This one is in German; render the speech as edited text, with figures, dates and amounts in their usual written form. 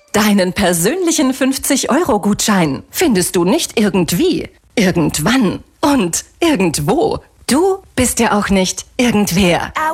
Deinen persönlichen 50-Euro-Gutschein findest du nicht irgendwie, irgendwann und irgendwo. Du bist ja auch nicht irgendwer.